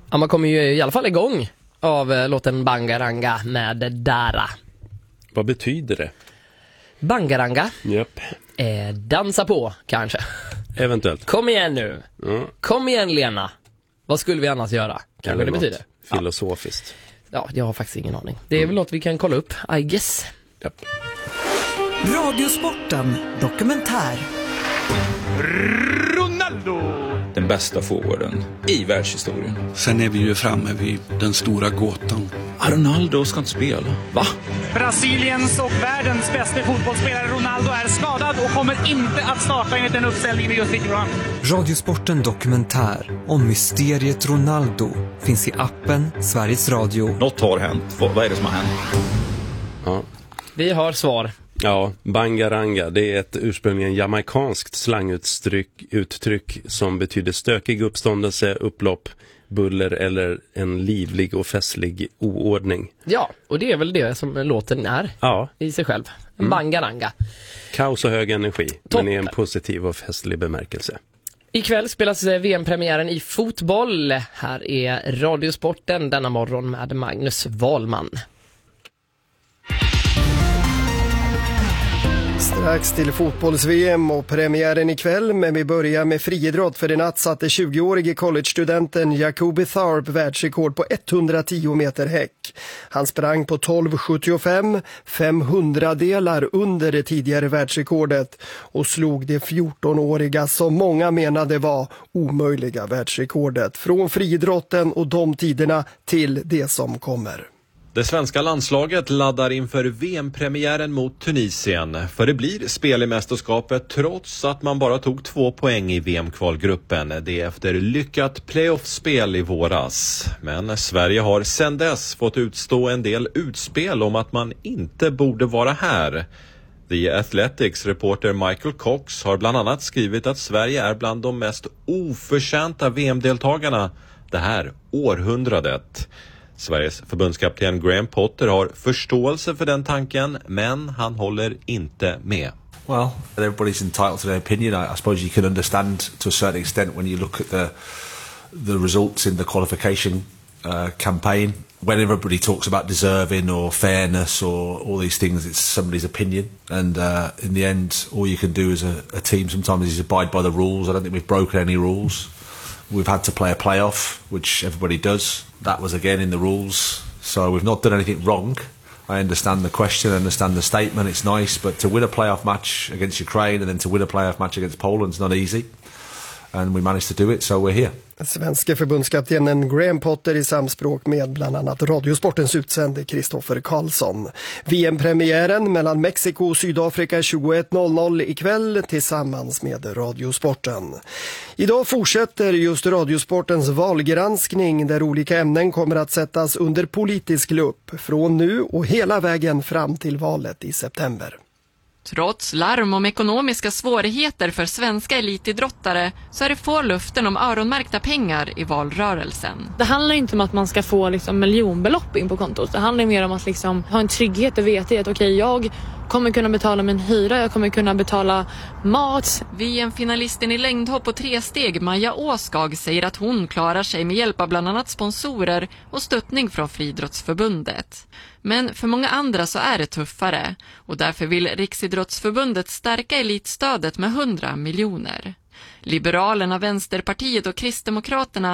Ja, man kommer ju i alla fall igång av låten Bangaranga med Dara. Vad betyder det? Bangaranga? Japp. Dansa på, kanske. Eventuellt. Kom igen nu. Kom igen, Lena. Vad skulle vi annars göra? Kanske det betyder. Filosofiskt. Ja, jag har faktiskt ingen aning. Det är väl något vi kan kolla upp, I guess. Japp. Radiosporten dokumentär. Ronaldo! Den bästa forwarden i världshistorien. Sen är vi ju framme vid den stora gåtan. Ronaldo ska inte spela. Va? Brasiliens och världens bästa fotbollsspelare Ronaldo är skadad och kommer inte att starta enligt den uppställningen vi just fick fram. Radiosporten dokumentär om mysteriet Ronaldo finns i appen Sveriges Radio. Något har hänt. Vad är det som har hänt? Ja. Vi har svar. Ja, bangaranga, det är ett ursprungligen jamaikanskt slanguttryck som betyder stökig uppståndelse, upplopp, buller eller en livlig och festlig oordning. Ja, och det är väl det som låten är i sig själv. Bangaranga. Kaos och hög energi, Toppen. men i en positiv och festlig bemärkelse. Ikväll spelas VM-premiären i fotboll. Här är Radiosporten denna morgon med Magnus Wahlman. Strax till fotbolls-VM och premiären ikväll, men vi börjar med friidrott för i natt satte 20-årige college-studenten Jacoby Tharp världsrekord på 110 meter häck. Han sprang på 12,75, 500-delar under det tidigare världsrekordet och slog det 14-åriga som många menade var omöjliga världsrekordet. Från friidrotten och de tiderna till det som kommer. Det svenska landslaget laddar inför VM-premiären mot Tunisien. För det blir spel i mästerskapet trots att man bara tog 2 poäng i VM-kvalgruppen. Det är efter lyckat playoff-spel i våras. Men Sverige har sedan dess fått utstå en del utspel om att man inte borde vara här. The Athletics reporter Michael Cox har bland annat skrivit att Sverige är bland de mest oförtjänta VM-deltagarna det här århundradet. Sveriges förbundskapten Graham Potter har förståelse för den tanken, men han håller inte med. Well, everybody's entitled to their opinion. I suppose you can understand to a certain extent when you look at the results in the qualification campaign. When everybody talks about deserving or fairness or all these things, it's somebody's opinion. And in the end, all you can do as a team sometimes is abide by the rules. I don't think we've broken any rules. We've had to play a playoff, which everybody does. That was again in the rules. So we've not done anything wrong. I understand the question, I understand the statement, it's nice, but to win a playoff match against Ukraine and then to win a playoff match against Poland is not easy. And we managed to do it, so we're here. Svenska förbundskaptenen Graham Potter i samspråk med bland annat Radiosportens utsände Kristoffer Karlsson. VM-premiären mellan Mexiko och Sydafrika 21.00 ikväll tillsammans med Radiosporten. Idag fortsätter just Radiosportens valgranskning där olika ämnen kommer att sättas under politisk lupp från nu och hela vägen fram till valet i september. Trots larm om ekonomiska svårigheter för svenska elitidrottare så är det få luften om öronmärkta pengar i valrörelsen. Det handlar inte om att man ska få miljonbelopp in på kontot. Det handlar mer om att ha en trygghet och veta att jag kommer kunna betala min hyra, jag kommer kunna betala mat. VM-finalisten i längdhopp på 3 steg Maja Åskag säger att hon klarar sig med hjälp av bland annat sponsorer och stöttning från Friidrottsförbundet. Men för många andra så är det tuffare och därför vill Riksidrottsförbundet stärka elitstödet med 100 miljoner. Liberalerna, Vänsterpartiet och Kristdemokraterna